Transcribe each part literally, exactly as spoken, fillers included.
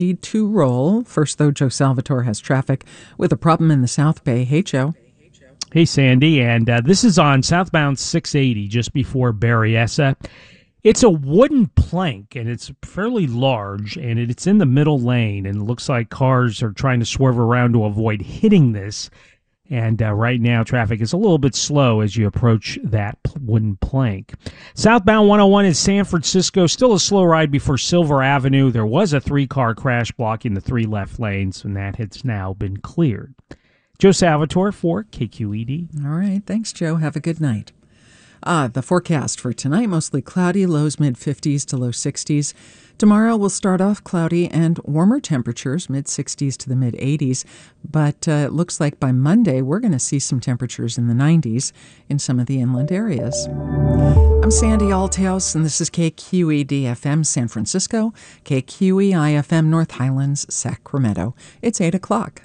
To roll. First, though, Joe Salvatore has traffic with a problem in the South Bay. Hey, Joe. Hey, Sandy. And uh, this is on southbound six eighty, just before Berryessa. It's a wooden plank, and it's fairly large, and it's in the middle lane, and it looks like cars are trying to swerve around to avoid hitting this. And uh, right now, traffic is a little bit slow as you approach that wooden plank. Southbound one oh one in San Francisco, still a slow ride before Silver Avenue. There was a three-car crash blocking the three left lanes, and that has now been cleared. Joe Salvatore for K Q E D. All right. Thanks, Joe. Have a good night. Ah, the forecast for tonight, mostly cloudy, lows mid-fifties to low sixties. Tomorrow will start off cloudy and warmer temperatures, mid-sixties to the mid-eighties. But uh, it looks like by Monday, we're going to see some temperatures in the nineties in some of the inland areas. I'm Sandy Alteos, and this is K Q E D F M San Francisco, K Q E I F M North Highlands, Sacramento. It's eight o'clock.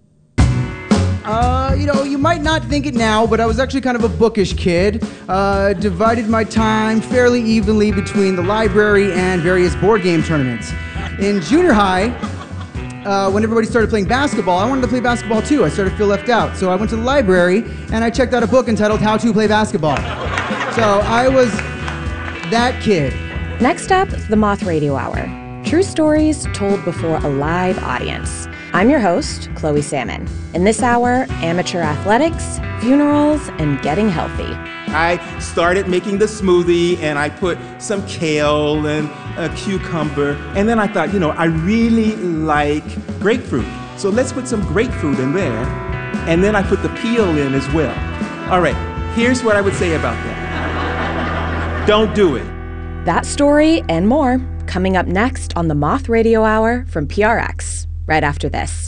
Uh, you know, you might not think it now, but I was actually kind of a bookish kid. Uh, divided my time fairly evenly between the library and various board game tournaments. In junior high, uh, when everybody started playing basketball, I wanted to play basketball too. I started to feel left out. So I went to the library and I checked out a book entitled How to Play Basketball. So I was that kid. Next up, the Moth Radio Hour. True stories told before a live audience. I'm your host, Chloe Salmon. In this hour, amateur athletics, funerals, and getting healthy. I started making the smoothie, and I put some kale and a cucumber. And then I thought, you know, I really like grapefruit. So let's put some grapefruit in there. And then I put the peel in as well. All right, here's what I would say about that. Don't do it. That story and more coming up next on the Moth Radio Hour from P R X. Right after this.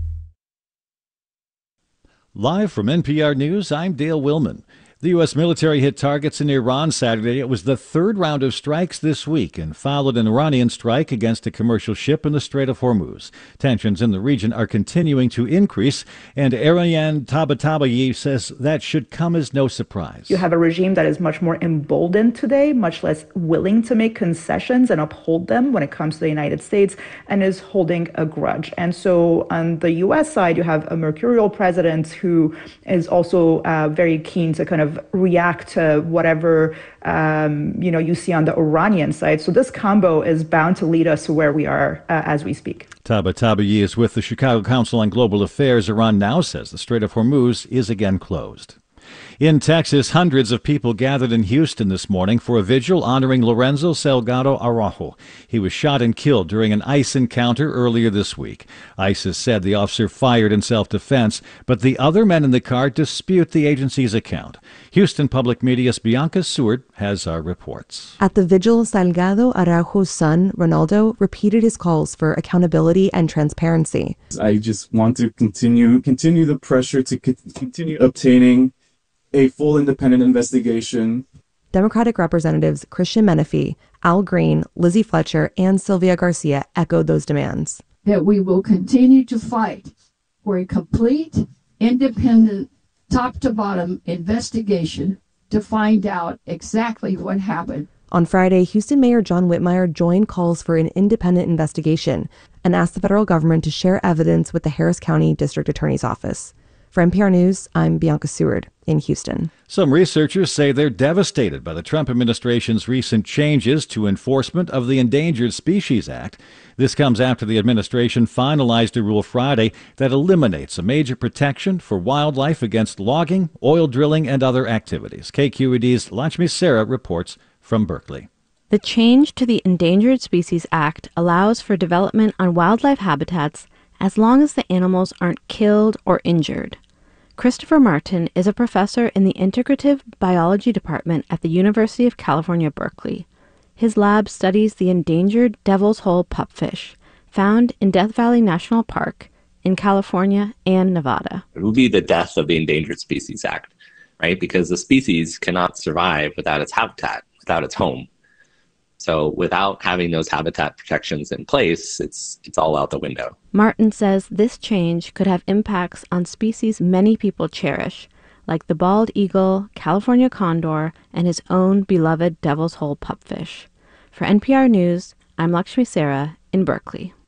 Live from N P R News, I'm Dale Willman. The U S military hit targets in Iran Saturday. It was the third round of strikes this week and followed an Iranian strike against a commercial ship in the Strait of Hormuz. Tensions in the region are continuing to increase, and Ariane Tabatabai says that should come as no surprise. You have a regime that is much more emboldened today, much less willing to make concessions and uphold them when it comes to the United States, and is holding a grudge. And so on the U S side, you have a mercurial president who is also uh, very keen to kind of react to whatever um, you know you see on the Iranian side. So this combo is bound to lead us to where we are uh, as we speak. Tabatabai is with the Chicago Council on Global Affairs. Iran now says the Strait of Hormuz is again closed. In Texas, hundreds of people gathered in Houston this morning for a vigil honoring Lorenzo Salgado Araujo. He was shot and killed during an ICE encounter earlier this week. ICE has said the officer fired in self-defense, but the other men in the car dispute the agency's account. Houston Public Media's Bianca Seward has our reports. At the vigil, Salgado Araujo's son, Ronaldo, repeated his calls for accountability and transparency. I just want to continue, continue the pressure to continue obtaining a full independent investigation. Democratic Representatives Christian Menefee, Al Green, Lizzie Fletcher, and Sylvia Garcia echoed those demands. That we will continue to fight for a complete, independent, top-to-bottom investigation to find out exactly what happened. On Friday, Houston Mayor John Whitmire joined calls for an independent investigation and asked the federal government to share evidence with the Harris County District Attorney's Office. For N P R News, I'm Bianca Seward in Houston. Some researchers say they're devastated by the Trump administration's recent changes to enforcement of the Endangered Species Act. This comes after the administration finalized a rule Friday that eliminates a major protection for wildlife against logging, oil drilling, and other activities. K Q E D's Lakshmi Sarah reports from Berkeley. The change to the Endangered Species Act allows for development on wildlife habitats as long as the animals aren't killed or injured. Christopher Martin is a professor in the Integrative Biology Department at the University of California, Berkeley. His lab studies the endangered Devil's Hole pupfish, found in Death Valley National Park in California and Nevada. It would be the death of the Endangered Species Act, right? Because the species cannot survive without its habitat, without its home. So without having those habitat protections in place, it's it's all out the window. Martin says this change could have impacts on species many people cherish, like the bald eagle, California condor, and his own beloved Devil's Hole pupfish. For N P R News, I'm Lakshmi Sarah in Berkeley.